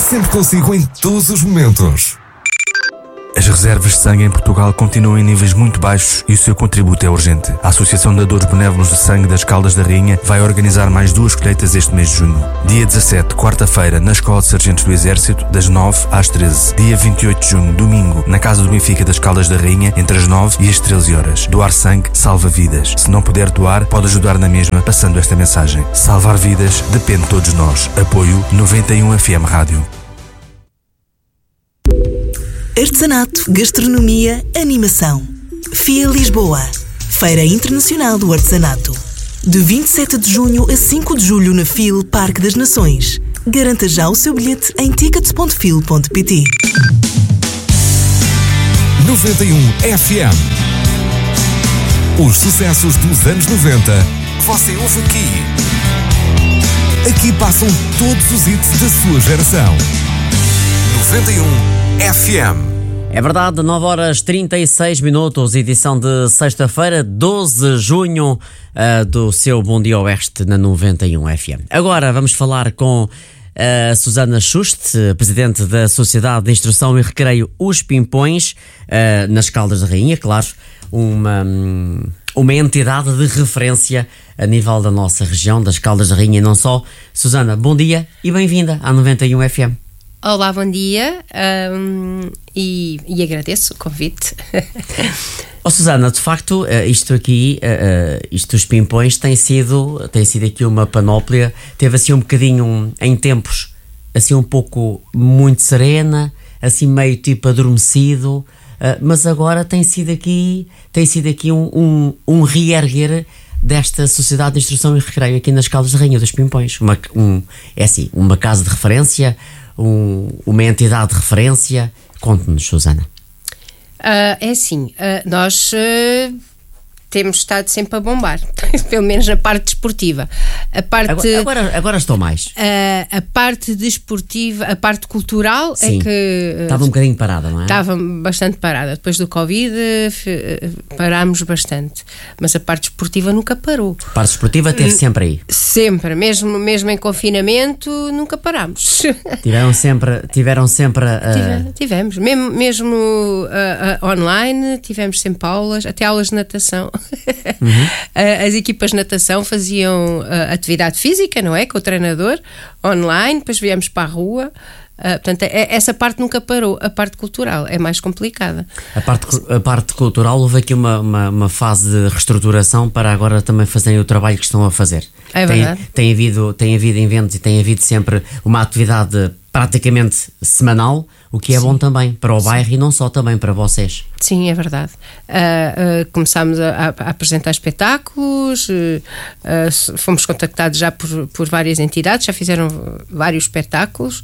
sempre consigo em todos os momentos. As reservas de sangue em Portugal continuam em níveis muito baixos e o seu contributo é urgente. A Associação de Dadores Benévolos de Sangue das Caldas da Rainha vai organizar mais 2 colheitas este mês de junho. Dia 17, quarta-feira, na Escola de Sargentos do Exército, das 9 às 13. Dia 28 de junho, domingo, na Casa do Benfica das Caldas da Rainha, entre as 9 e as 13 horas. Doar sangue salva vidas. Se não puder doar, pode ajudar na mesma, passando esta mensagem. Salvar vidas depende de todos nós. Apoio 91 FM Rádio. Artesanato, gastronomia, animação. FIA Lisboa, Feira Internacional do Artesanato. De 27 de junho a 5 de julho na FIL Parque das Nações. Garanta já o seu bilhete em tickets.fil.pt. 91 FM. Os sucessos dos anos 90 que você ouve aqui. Aqui passam todos os hits da sua geração. 91 FM. É verdade, 9 horas 36 minutos, edição de sexta-feira, 12 de junho, do seu Bom Dia Oeste na 91 FM. Agora vamos falar com a Susana Schuste, presidente da Sociedade de Instrução e Recreio Os Pimpões, nas Caldas da Rainha, claro, uma entidade de referência a nível da nossa região, das Caldas da Rainha e não só. Susana, bom dia e bem-vinda à 91 FM. Olá, bom dia, e agradeço o convite. Susana, de facto, isto dos Pimpões tem sido aqui uma panóplia, teve assim um bocadinho, em tempos, assim um pouco muito serena, assim meio tipo adormecido, mas agora tem sido aqui um reerguer desta Sociedade de Instrução e Recreio aqui nas Caldas da Rainha dos Pimpões, uma casa de referência, uma entidade de referência. Conte-nos, Susana. Nós temos estado sempre a bombar, pelo menos na parte desportiva. Agora estou mais. A parte desportiva, a parte cultural, sim, é que estava um bocadinho parada, não é? Estava bastante parada. Depois do Covid parámos bastante, mas a parte desportiva nunca parou. A parte desportiva esteve sempre aí. Sempre, mesmo em confinamento, nunca parámos. Tiveram sempre Tivemos, mesmo online, tivemos sempre aulas, até aulas de natação. Uhum. As equipas de natação faziam atividade física, não é? Com o treinador, online, depois viemos para a rua. Portanto, essa parte nunca parou. A parte cultural é mais complicada. A parte cultural, houve aqui uma fase de reestruturação para agora também fazerem o trabalho que estão a fazer. É verdade. Tem havido eventos e tem havido sempre uma atividade praticamente semanal, o que é bom também para o bairro e não só, também para vocês. Sim, é verdade. Começámos a apresentar espetáculos, fomos contactados já por várias entidades, já fizeram vários espetáculos,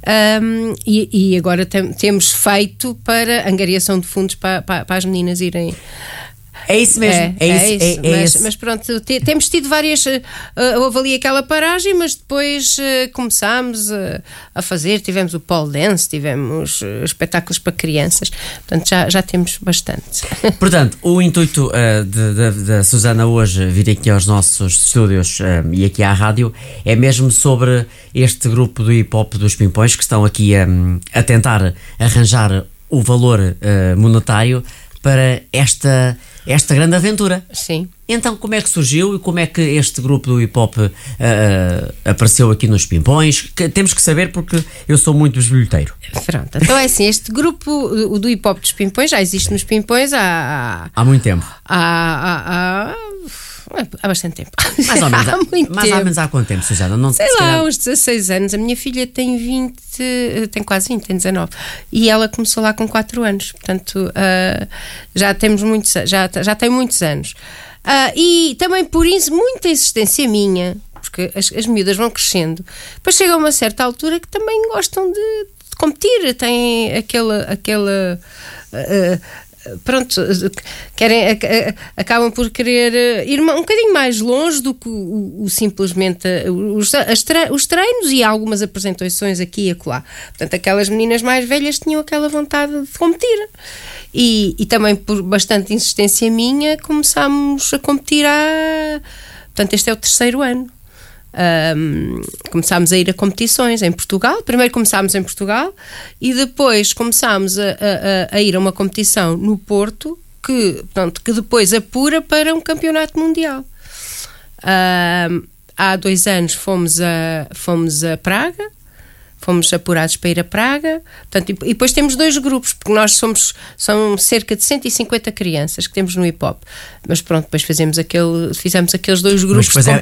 e agora temos feito para angariação de fundos para as meninas irem. É isso mesmo, é isso. Mas pronto, temos tido várias. Houve ali aquela paragem, mas depois começámos a fazer. Tivemos o pole dance, tivemos espetáculos para crianças, portanto já temos bastante. Portanto, o intuito da Susana hoje vir aqui aos nossos estúdios e aqui à rádio é mesmo sobre este grupo do hip hop dos Pimpões, que estão aqui a tentar arranjar o valor monetário para esta grande aventura. Sim. Então, como é que surgiu e como é que este grupo do hip hop apareceu aqui nos Pimpões? Temos que saber, porque eu sou muito bisbilhoteiro. Pronto, então é assim, este grupo, o do hip hop dos Pimpões, já existe nos Pimpões há muito tempo. Há bastante tempo. Mais ou menos há quanto tempo, Susana? Não sei lá, uns 16 anos. A minha filha tem quase 20, tem 19. E ela começou lá com 4 anos. Portanto, já tem muitos anos. E também por isso, muita insistência minha, porque as miúdas vão crescendo. Depois chega a uma certa altura que também gostam de competir. Têm aquela pronto, acabam por querer ir um bocadinho mais longe do que simplesmente os treinos e algumas apresentações aqui e acolá. Portanto, aquelas meninas mais velhas tinham aquela vontade de competir. E também por bastante insistência minha começámos a competir portanto, este é o 3º ano. começámos a ir a competições em Portugal. Primeiro começámos em Portugal e depois começámos a ir a uma competição no Porto que depois apura para um campeonato mundial. Há 2 anos fomos a Praga, fomos apurados para ir a Praga. Portanto, e depois temos 2 grupos, porque nós são cerca de 150 crianças que temos no hip-hop. Mas pronto, depois fizemos aqueles 2 grupos de competição.